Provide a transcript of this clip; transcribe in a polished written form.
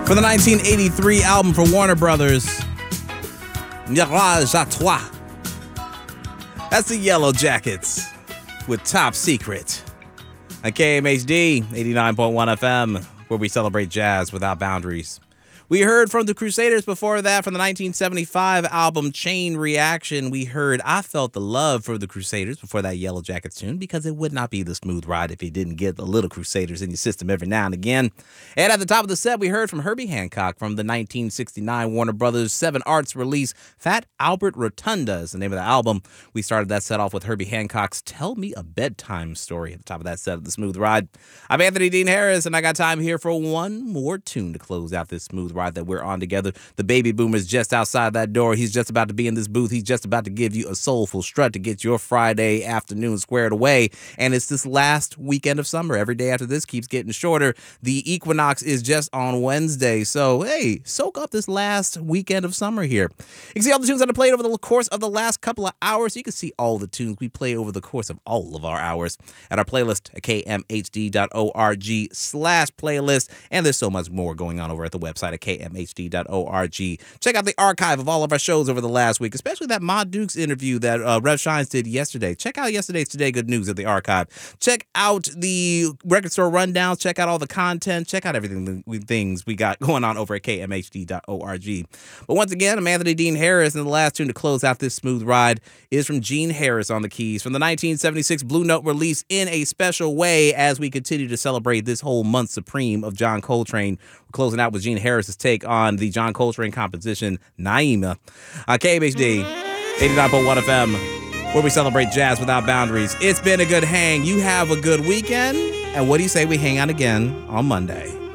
From the 1983 album for Warner Brothers, Mirage à Toi. That's the Yellow Jackets with Top Secret on KMHD 89.1 FM, where we celebrate jazz without boundaries. We heard from the Crusaders before that. From the 1975 album Chain Reaction, we heard I Felt the Love for the Crusaders before that Yellow Jackets tune, because it would not be the smooth ride if you didn't get the little Crusaders in your system every now and again. And at the top of the set, we heard from Herbie Hancock from the 1969 Warner Brothers 7 Arts release, Fat Albert Rotunda is the name of the album. We started that set off with Herbie Hancock's Tell Me a Bedtime Story at the top of that set of the smooth ride. I'm Anthony Dean Harris, and I got time here for one more tune to close out this smooth ride that we're on together. The baby boomer's just outside that door. He's just about to be in this booth. He's just about to give you a soulful strut to get your Friday afternoon squared away. And it's this last weekend of summer. Every day after this keeps getting shorter. The equinox is just on Wednesday. So, hey, soak up this last weekend of summer here. You can see all the tunes that I played over the course of the last couple of hours. You can see all the tunes we play over the course of all of our hours at our playlist at kmhd.org/playlist. And there's so much more going on over at the website at kmhd.org. Check out the archive of all of our shows over the last week, especially that Ma Dukes interview that Rev Shines did yesterday. Check out yesterday's Today Good News at the archive. Check out the record store rundowns. Check out all the content. Check out everything things we got going on over at kmhd.org. But once again, I'm Anthony Dean Harris, and the last tune to close out this smooth ride is from Gene Harris on the keys from the 1976 Blue Note release, In a Special Way, as we continue to celebrate this whole month supreme of John Coltrane. We're closing out with Gene Harris's take on the John Coltrane composition, Naima, on KMHD 89.1 FM, where we celebrate jazz without boundaries. It's been a good hang. You have a good weekend. And what do you say we hang out again on Monday?